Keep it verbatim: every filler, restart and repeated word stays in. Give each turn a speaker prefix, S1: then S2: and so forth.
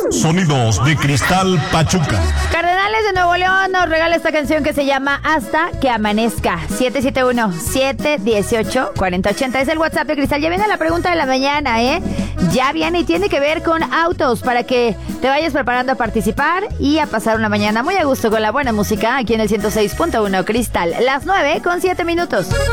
S1: Sonidos de Cristal Pachuca.
S2: Cardenales de Nuevo León nos regala esta canción que se llama Hasta que Amanezca. siete siete uno, siete uno ocho, cuatro cero ocho cero es el WhatsApp de Cristal. Ya viene la pregunta de la mañana, ¿eh? Ya viene y tiene que ver con autos para que te vayas preparando a participar y a pasar una mañana muy a gusto con la buena música aquí en el ciento seis punto uno Cristal. Las nueve con siete minutos.